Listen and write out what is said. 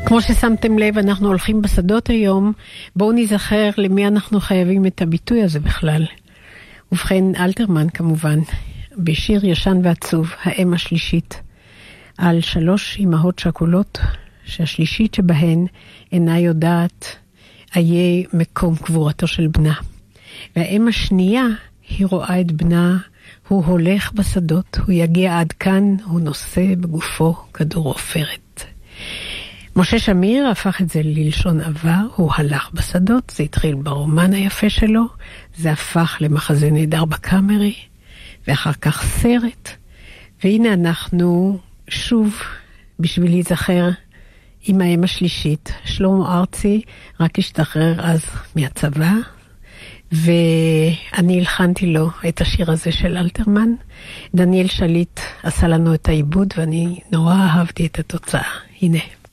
כמו ששמתם לב, אנחנו הולכים בשדות היום, בואו נזכר למי אנחנו חייבים את הביטוי הזה בכלל. ובכן, אלתרמן כמובן, בשיר ישן ועצוב, האם השלישית, על 3 אמהות שכולות, שהשלישית שבהן אינה יודעת איה מקום קבורתו של בנה. והאם השנייה, היא רואה את בנה, הוא הולך בשדות, הוא יגיע עד כאן, הוא נושא בגופו כדור עופרת. משה שמיר הפך את זה ללשון עבר, הוא הלך בשדות, זה התחיל ברומן היפה שלו, זה הפך למחזה נהדר בקאמרי, ואחר כך סרט, והנה אנחנו שוב, בשביל להיזכר עם האם השלישית, שלמה ארצי רק השתחרר אז מהצבא, ואני הלחנתי לו את השיר הזה של אלתרמן, דניאל שליט עשה לנו את העיבוד, ואני נורא אהבתי את התוצאה, הנה.